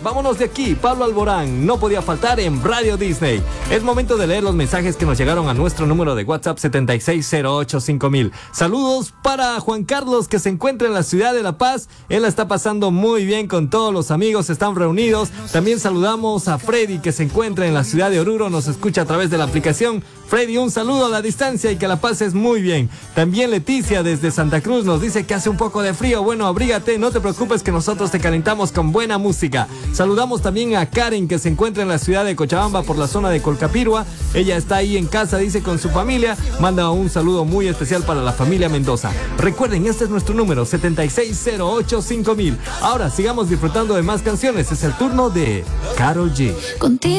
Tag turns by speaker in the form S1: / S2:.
S1: Vámonos de aquí. Pablo Alborán no podía faltar en Radio Disney. Es momento de leer los mensajes que nos llegaron a nuestro número de WhatsApp 76085000. Saludos para Juan Carlos, que se encuentra en la ciudad de La Paz. Él la está pasando muy bien con todos los amigos, están reunidos. También saludamos a Freddy, que se encuentra en la ciudad de Oruro, nos escucha a través de la aplicación. Freddy, un saludo a la distancia y que la pases muy bien. También Leticia desde Santa Cruz nos dice que hace un poco de frío. Bueno, abrígate, no te preocupes que nosotros te calentamos con buena música. Saludamos también a Karen, que se encuentra en la ciudad de Cochabamba por la zona de Colcapirua. Ella está ahí en casa, dice, con su familia. Manda un saludo muy especial para la familia Mendoza. Recuerden, este es nuestro número 76085000. Ahora sigamos disfrutando de más canciones. Es el turno de Karol G.
S2: Contigo